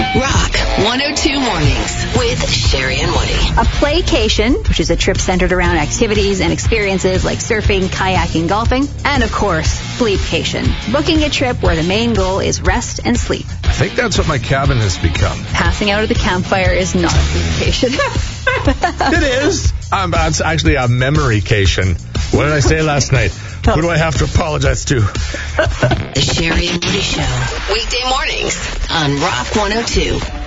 Rock 102 Mornings with Sherry and Woody. A playcation, which is a trip centered around activities and experiences like surfing, kayaking, golfing, and of course, sleepcation. Booking a trip where the main goal is rest and sleep. I think that's what my cabin has become. Passing out at the campfire is not a sleepcation. It is. It's actually a memorycation. What did I say last night? Who do I have to apologize to? The Sherry and Woody Show. Weekday mornings on Rock 102.